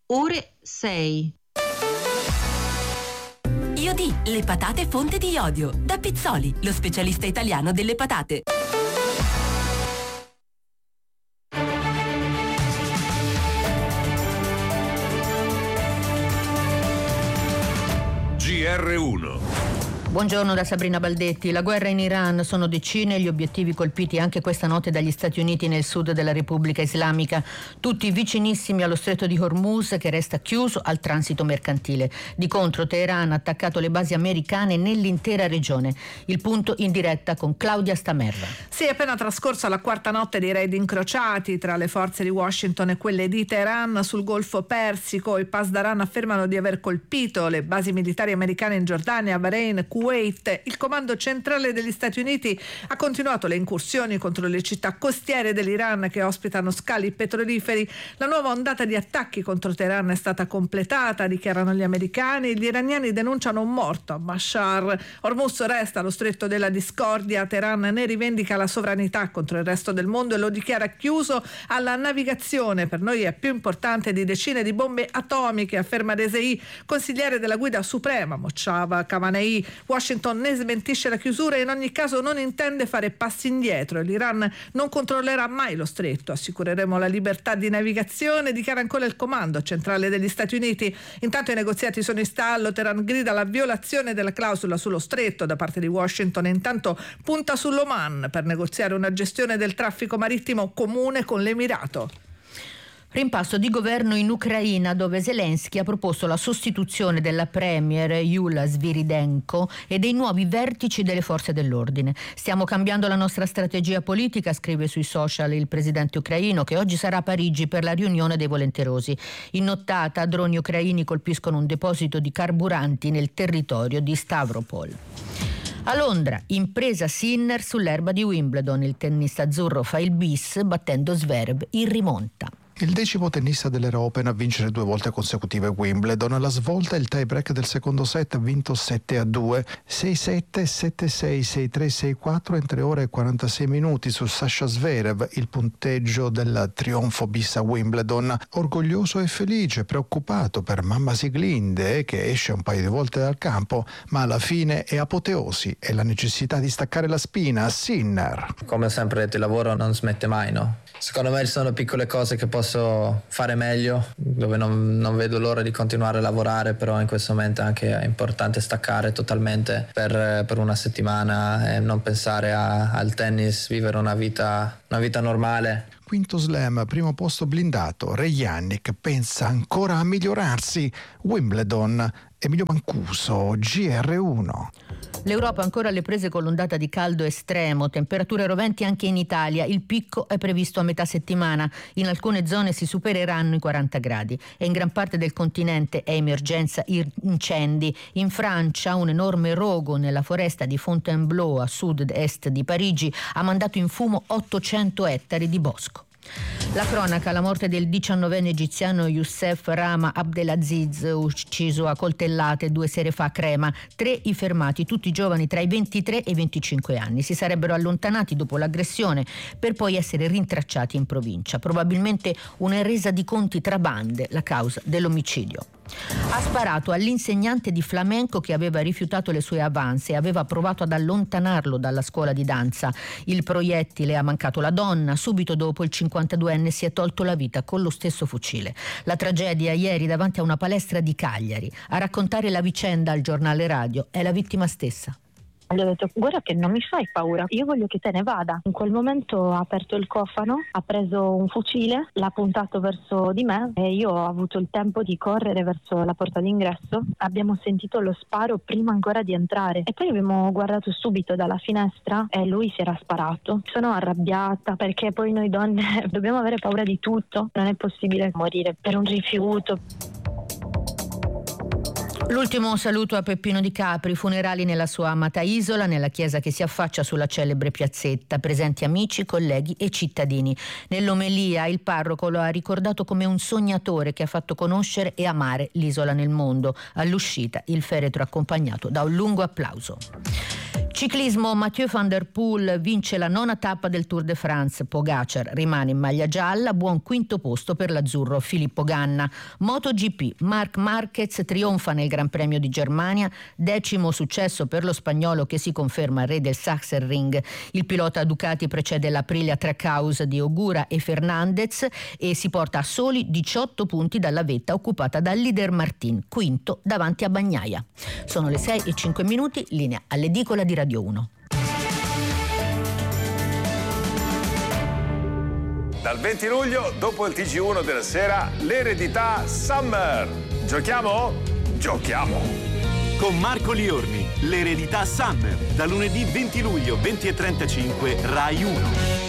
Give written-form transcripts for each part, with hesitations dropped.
ore 6. Iodi, le patate fonte di iodio. Da Pizzoli, lo specialista italiano delle patate. GR1. Buongiorno da Sabrina Baldetti. La guerra in Iran, sono decine gli obiettivi colpiti anche questa notte dagli Stati Uniti nel sud della Repubblica Islamica, tutti vicinissimi allo stretto di Hormuz che resta chiuso al transito mercantile. Di contro Teheran ha attaccato le basi americane nell'intera regione. Il punto in diretta con Claudia Stamerra. Sì, è appena trascorsa la quarta notte di raid incrociati tra le forze di Washington e quelle di Teheran sul Golfo Persico. I Pasdaran affermano di aver colpito le basi militari americane in Giordania, Bahrain, Kuwait. Il comando centrale degli Stati Uniti ha continuato le incursioni contro le città costiere dell'Iran che ospitano scali petroliferi. La nuova ondata di attacchi contro Teheran è stata completata, dichiarano gli americani. Gli iraniani denunciano un morto a Mashhad. Hormuz resta lo stretto della discordia. Teheran ne rivendica la sovranità contro il resto del mondo e lo dichiara chiuso alla navigazione. Per noi è più importante di decine di bombe atomiche, afferma Rezei, consigliere della guida suprema Mojtaba Khamenei. Washington ne smentisce la chiusura e in ogni caso non intende fare passi indietro. L'Iran non controllerà mai lo stretto. Assicureremo la libertà di navigazione, dichiara ancora il comando centrale degli Stati Uniti. Intanto i negoziati sono in stallo. Teheran grida la violazione della clausola sullo stretto da parte di Washington e intanto punta sull'Oman per negoziare una gestione del traffico marittimo comune con l'Emirato. Rimpasto di governo in Ucraina, dove Zelensky ha proposto la sostituzione della premier Yulia Sviridenko e dei nuovi vertici delle forze dell'ordine. Stiamo cambiando la nostra strategia politica, scrive sui social il presidente ucraino, che oggi sarà a Parigi per la riunione dei volenterosi. In nottata, droni ucraini colpiscono un deposito di carburanti nel territorio di Stavropol. A Londra, impresa Sinner sull'erba di Wimbledon. Il tennista azzurro fa il bis battendo Zverev in rimonta. Il 10° tennista dell'Era Open a vincere 2 volte consecutive Wimbledon. La svolta e il tie break del secondo set ha vinto 7-2, 6-7, 7-6, 6-3, 6-4 in 3 ore e 46 minuti su Sasha Zverev, il punteggio del trionfo bis a Wimbledon. Orgoglioso e felice, preoccupato per mamma Siglinde che esce un paio di volte dal campo, ma alla fine è apoteosi e la necessità di staccare la spina a Sinner. Come ho sempre detto, il lavoro non smette mai, no? Secondo me ci sono piccole cose che posso fare meglio, dove non vedo l'ora di continuare a lavorare, però in questo momento anche è importante staccare totalmente per una settimana e non pensare al tennis, vivere una vita normale. Quinto slam, primo posto blindato. Rejannik pensa ancora a migliorarsi. Wimbledon, Emilio Mancuso, GR1. L'Europa ancora alle prese con l'ondata di caldo estremo, temperature roventi anche in Italia. Il picco è previsto a metà settimana. In alcune zone si supereranno i 40 gradi e in gran parte del continente è emergenza incendi. In Francia un enorme rogo nella foresta di Fontainebleau a sud-est di Parigi ha mandato in fumo 800 ettari di bosco. La cronaca, la morte del 19enne egiziano Youssef Rama Abdelaziz, ucciso a coltellate 2 sere fa a Crema. 3 i fermati, tutti giovani tra i 23 e i 25 anni. Si sarebbero allontanati dopo l'aggressione per poi essere rintracciati in provincia. Probabilmente una resa di conti tra bande, la causa dell'omicidio. Ha sparato all'insegnante di flamenco che aveva rifiutato le sue avance e aveva provato ad allontanarlo dalla scuola di danza. Il proiettile ha mancato la donna, subito dopo il 52enne si è tolto la vita con lo stesso fucile. La tragedia ieri davanti a una palestra di Cagliari. A raccontare la vicenda al giornale radio è la vittima stessa. Gli ho detto: guarda che non mi fai paura, io voglio che te ne vada. In quel momento ha aperto il cofano, ha preso un fucile, l'ha puntato verso di me e io ho avuto il tempo di correre verso la porta d'ingresso. Abbiamo sentito lo sparo prima ancora di entrare e poi abbiamo guardato subito dalla finestra e lui si era sparato. Sono arrabbiata perché poi noi donne dobbiamo avere paura di tutto, non è possibile morire per un rifiuto. L'ultimo saluto a Peppino Di Capri, funerali nella sua amata isola, nella chiesa che si affaccia sulla celebre piazzetta, presenti amici, colleghi e cittadini. Nell'omelia il parroco lo ha ricordato come un sognatore che ha fatto conoscere e amare l'isola nel mondo. All'uscita il feretro accompagnato da un lungo applauso. Ciclismo, Mathieu van der Poel vince la 9ª tappa del Tour de France. Pogacar rimane in maglia gialla, buon quinto posto per l'azzurro Filippo Ganna. MotoGP, Marc Marquez trionfa nel Gran Premio di Germania, 10° successo per lo spagnolo che si conferma re del Sachsenring. Il pilota Ducati precede l'Aprilia Trackhouse di Ogura e Fernandez e si porta a soli 18 punti dalla vetta occupata da Lider Martin, quinto davanti a Bagnaia. Sono le 6:05, linea all'edicola di Radio 1. Dal 20 luglio, dopo il TG1 della sera, l'eredità Summer. Giochiamo? Giochiamo! Con Marco Liorni, l'eredità Summer, da lunedì 20 luglio 20:35, Rai 1.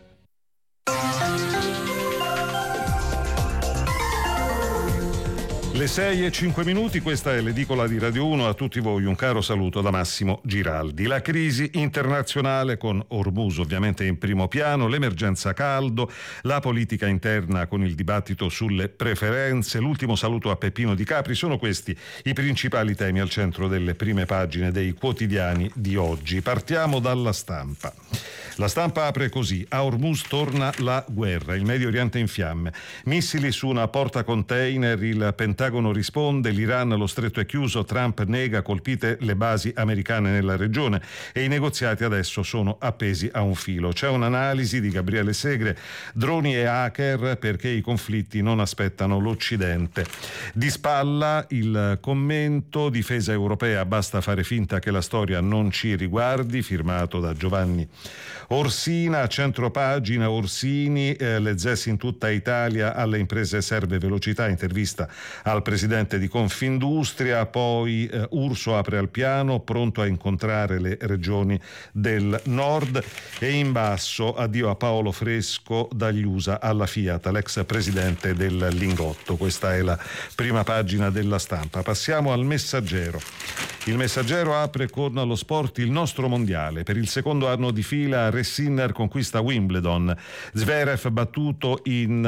Le 6:05, questa è l'edicola di Radio 1. A tutti voi un caro saluto da Massimo Giraldi. La crisi internazionale con Hormuz ovviamente in primo piano, l'emergenza caldo, la politica interna con il dibattito sulle preferenze, l'ultimo saluto a Peppino Di Capri, sono questi i principali temi al centro delle prime pagine dei quotidiani di oggi. Partiamo dalla Stampa. La Stampa apre così: a Hormuz torna la guerra, il Medio Oriente in fiamme, missili su una porta container, il Pentagono risponde, l'Iran, lo stretto è chiuso, Trump nega, colpite le basi americane nella regione e i negoziati adesso sono appesi a un filo. C'è un'analisi di Gabriele Segre, droni e hacker perché i conflitti non aspettano l'Occidente. Di spalla il commento, difesa europea, basta fare finta che la storia non ci riguardi, firmato da Giovanni Orsina. A centropagina Orsini, le ZES in tutta Italia, alle imprese serve velocità, intervista al presidente di Confindustria. Poi Urso apre al piano, pronto a incontrare le regioni del nord. E in basso, addio a Paolo Fresco, dagli USA alla Fiat, l'ex presidente del Lingotto. Questa è la prima pagina della Stampa. Passiamo al Messaggero. Il Messaggero apre con lo sport, il nostro mondiale. Per il secondo anno di fila Sinner conquista Wimbledon, Zverev battuto in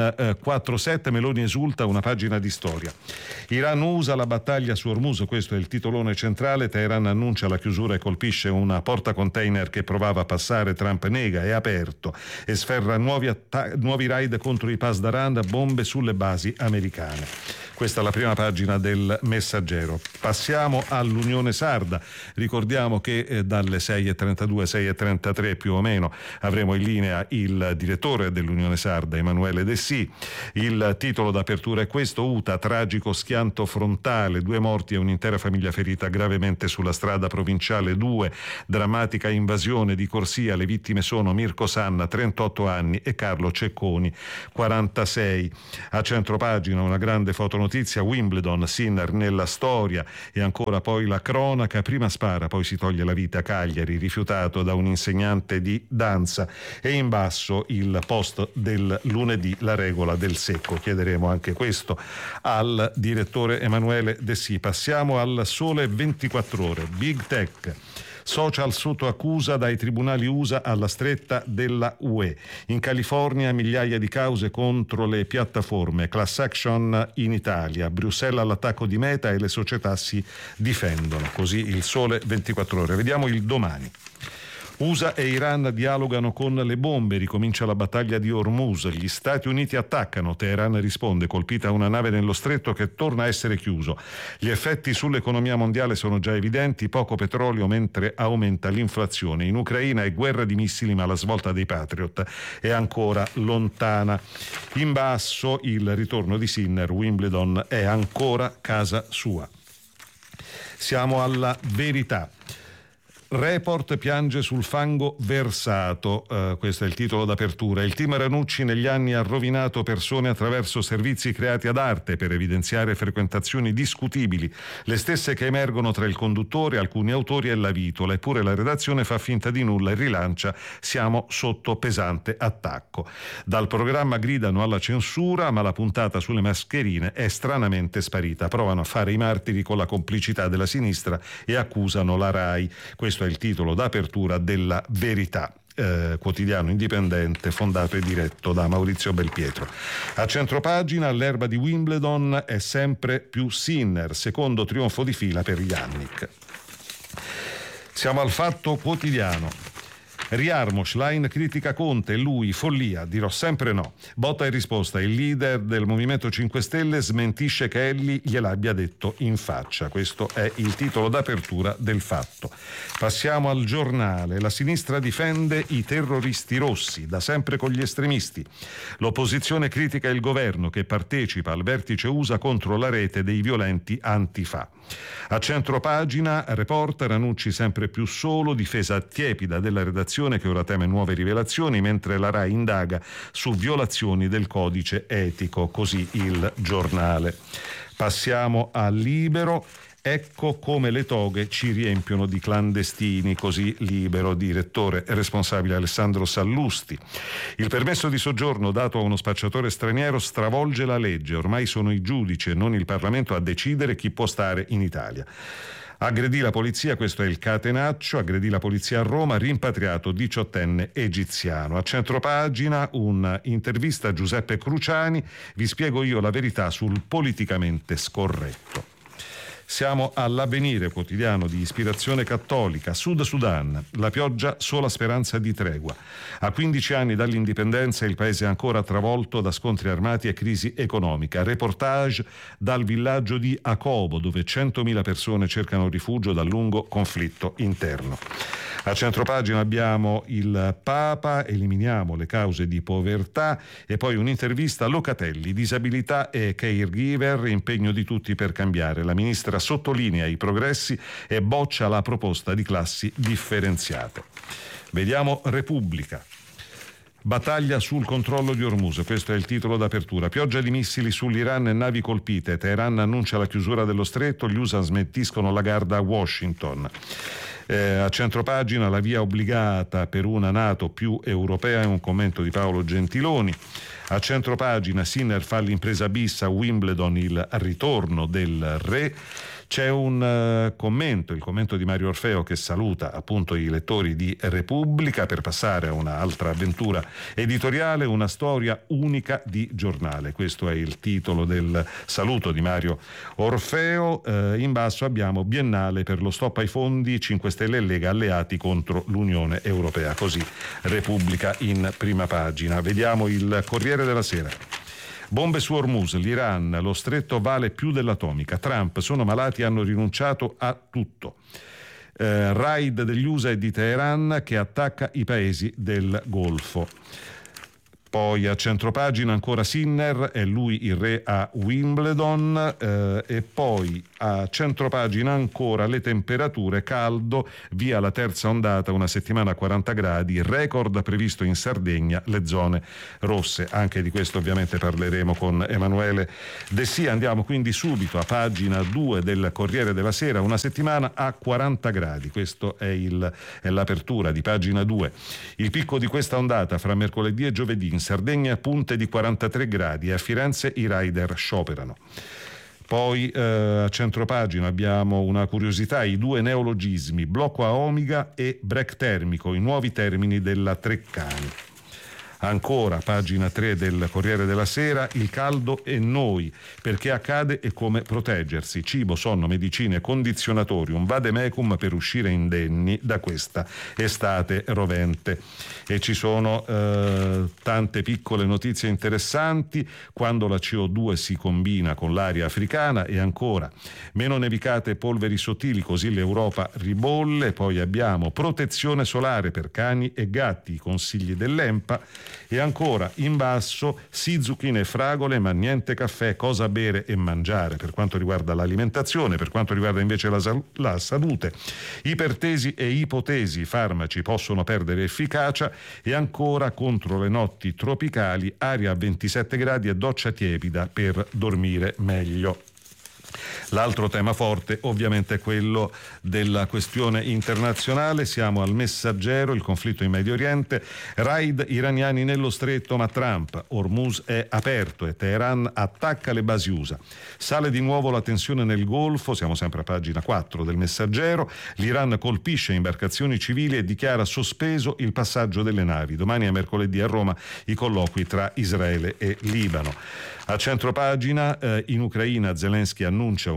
4-7, Meloni esulta, una pagina di storia. Iran USA, la battaglia su Hormuz, questo è il titolone centrale. Teheran annuncia la chiusura e colpisce una porta container che provava a passare, Trump nega, è aperto e sferra nuovi raid contro i Pasdaran, bombe sulle basi americane. Questa è la prima pagina del Messaggero. Passiamo all'Unione Sarda. Ricordiamo che dalle 6:32, 6:33 più o meno avremo in linea il direttore dell'Unione Sarda, Emanuele Dessì. Il titolo d'apertura è questo: UTA, tragico schianto frontale, 2 morti e un'intera famiglia ferita gravemente sulla strada provinciale 2, drammatica invasione di corsia, le vittime sono Mirko Sanna, 38 anni, e Carlo Cecconi, 46. A centropagina una grande fotonotizia, Wimbledon, Sinner nella storia, e ancora poi la cronaca, prima spara poi si toglie la vita a Cagliari, rifiutato da un insegnante di danza. E in basso il post del lunedì, la regola del secco. Chiederemo anche questo al direttore Emanuele Dessì. Passiamo al Sole 24 Ore. Big Tech, social sotto accusa dai tribunali USA alla stretta della UE. In California migliaia di cause contro le piattaforme, class action in Italia, Bruxelles all'attacco di Meta e le società si difendono. Così il Sole 24 Ore. Vediamo il Domani. USA e Iran dialogano con le bombe, ricomincia la battaglia di Hormuz, gli Stati Uniti attaccano, Teheran risponde, colpita una nave nello stretto che torna a essere chiuso. Gli effetti sull'economia mondiale sono già evidenti, poco petrolio mentre aumenta l'inflazione. In Ucraina è guerra di missili ma la svolta dei Patriot è ancora lontana. In basso il ritorno di Sinner, Wimbledon è ancora casa sua. Siamo alla Verità. Report piange sul fango versato, questo è il titolo d'apertura. Il team Ranucci negli anni ha rovinato persone attraverso servizi creati ad arte per evidenziare frequentazioni discutibili, le stesse che emergono tra il conduttore, alcuni autori e la vitola, eppure la redazione fa finta di nulla e rilancia: siamo sotto pesante attacco. Dal programma gridano alla censura, ma la puntata sulle mascherine è stranamente sparita. Provano a fare i martiri con la complicità della sinistra e accusano la RAI. Questo è il titolo d'apertura della Verità, quotidiano indipendente fondato e diretto da Maurizio Belpietro. A centropagina, l'erba di Wimbledon è sempre più Sinner, secondo trionfo di fila per Jannik. Siamo al Fatto Quotidiano. Riarmo, Schlein critica Conte, lui, follia, dirò sempre no. Botta e risposta, il leader del Movimento 5 Stelle smentisce che Elly gliel'abbia detto in faccia. Questo è il titolo d'apertura del Fatto. Passiamo al Giornale. La sinistra difende i terroristi rossi, da sempre con gli estremisti. L'opposizione critica il governo che partecipa al vertice USA contro la rete dei violenti Antifa. A centropagina, Reporter, Ranucci sempre più solo, difesa tiepida della redazione che ora teme nuove rivelazioni, mentre la Rai indaga su violazioni del codice etico, così il Giornale. Passiamo a Libero. Ecco come le toghe ci riempiono di clandestini, così Libero, direttore e responsabile Alessandro Sallusti. Il permesso di soggiorno dato a uno spacciatore straniero stravolge la legge, ormai sono i giudici e non il Parlamento a decidere chi può stare in Italia. Aggredì la polizia, questo è il catenaccio, aggredì la polizia a Roma, rimpatriato 18enne egiziano. A centropagina un'intervista a Giuseppe Cruciani, vi spiego io la verità sul politicamente scorretto. Siamo all'Avvenire, quotidiano di ispirazione cattolica. Sud Sudan, la pioggia sola speranza di tregua. A 15 anni dall'indipendenza il paese è ancora travolto da scontri armati e crisi economica. Reportage dal villaggio di Akobo, dove 100.000 persone cercano rifugio dal lungo conflitto interno. A centropagina abbiamo il Papa, eliminiamo le cause di povertà, e poi un'intervista a Locatelli, disabilità e caregiver, impegno di tutti per cambiare. La ministra sottolinea i progressi e boccia la proposta di classi differenziate. Vediamo Repubblica. Battaglia sul controllo di Hormuz, questo è il titolo d'apertura. Pioggia di missili sull'Iran e navi colpite. Teheran annuncia la chiusura dello stretto, gli USA smentiscono la garda a Washington. A centropagina la via obbligata per una NATO più europea, è un commento di Paolo Gentiloni. A centropagina Sinner fa l'impresa bis a Wimbledon, il ritorno del re. C'è un commento, il commento di Mario Orfeo, che saluta appunto i lettori di Repubblica per passare a un'altra avventura editoriale, una storia unica di giornale. Questo è il titolo del saluto di Mario Orfeo. In basso abbiamo Biennale per lo stop ai fondi, 5 Stelle e Lega alleati contro l'Unione Europea. Così Repubblica in prima pagina. Vediamo il Corriere della Sera. Bombe su Hormuz, l'Iran, lo stretto vale più dell'atomica. Trump, sono malati, hanno rinunciato a tutto. Raid degli USA e di Teheran che attacca i paesi del Golfo. Poi a centropagina ancora Sinner, è lui il re a Wimbledon, e poi a centropagina ancora le temperature, caldo, via la terza ondata, una settimana a 40 gradi, record previsto in Sardegna, le zone rosse. Anche di questo ovviamente parleremo con Emanuele De Sia. Andiamo quindi subito a pagina 2 del Corriere della Sera, una settimana a 40 gradi, questo è l'apertura di pagina 2. Il picco di questa ondata fra mercoledì e giovedì, in Sardegna punte di 43 gradi e a Firenze i rider scioperano. Poi a centropagina abbiamo una curiosità, i due neologismi, blocco a Omega e break termico, i nuovi termini della Treccani. Ancora, pagina 3 del Corriere della Sera, il caldo e noi, perché accade e come proteggersi, cibo, sonno, medicine, condizionatori, un vademecum per uscire indenni da questa estate rovente. E ci sono tante piccole notizie interessanti, quando la CO2 si combina con l'aria africana, e ancora meno nevicate e polveri sottili, così l'Europa ribolle. Poi abbiamo protezione solare per cani e gatti, i consigli dell'EMPA. E ancora in basso sì zucchine e fragole ma niente caffè, cosa bere e mangiare per quanto riguarda l'alimentazione. Per quanto riguarda invece la salute, ipertesi e ipotesi, i farmaci possono perdere efficacia. E ancora contro le notti tropicali, aria a 27 gradi e doccia tiepida per dormire meglio. L'altro tema forte ovviamente è quello della questione internazionale. Siamo al Messaggero, il conflitto in Medio Oriente, raid iraniani nello stretto ma Trump, Hormuz è aperto e Teheran attacca le basi USA. Sale di nuovo la tensione nel Golfo, siamo sempre a pagina 4 del Messaggero, l'Iran colpisce imbarcazioni civili e dichiara sospeso il passaggio delle navi. Domani è mercoledì a Roma i colloqui tra Israele e Libano. A centropagina in Ucraina Zelensky annuncia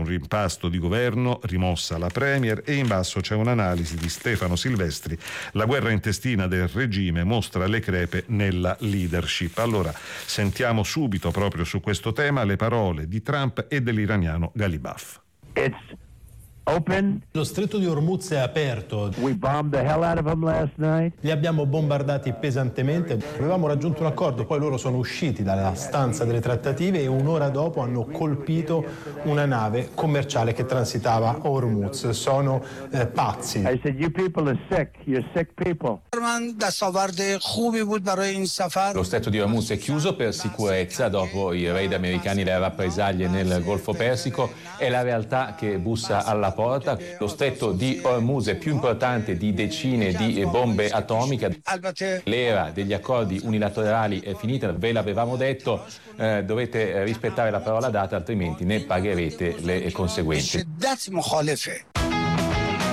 un rimpasto di governo, rimossa la premier, e in basso c'è un'analisi di Stefano Silvestri. La guerra intestina del regime mostra le crepe nella leadership. Allora, sentiamo subito proprio su questo tema le parole di Trump e dell'iraniano Ghalibaf. Open. Lo stretto di Hormuz è aperto. We bombed the hell out of them last night. Li abbiamo bombardati pesantemente. Avevamo raggiunto un accordo, poi loro sono usciti dalla stanza delle trattative e un'ora dopo hanno colpito una nave commerciale che transitava a Hormuz. Sono pazzi. I said, you people are sick. You're sick people. Lo stretto di Hormuz è chiuso per sicurezza dopo i raid americani e le rappresaglie nel Golfo Persico. È la realtà che bussa alla porta. Lo stretto di Hormuz è più importante di decine di bombe atomiche. L'era degli accordi unilaterali è finita, ve l'avevamo detto, dovete rispettare la parola data, altrimenti ne pagherete le conseguenze.